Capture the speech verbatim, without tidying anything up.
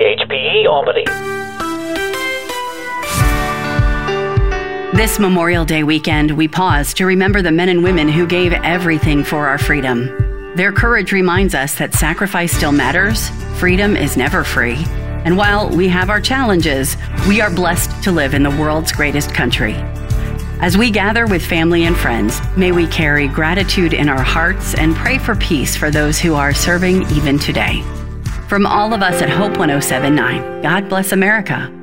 H P E Albany. This Memorial Day weekend, we pause to remember the men and women who gave everything for our freedom. Their courage reminds us that sacrifice still matters, freedom is never free, and while we have our challenges, we are blessed to live in the world's greatest country. As we gather with family and friends, may we carry gratitude in our hearts and pray for peace for those who are serving even today. From all of us at Hope one oh seven point nine, God bless America.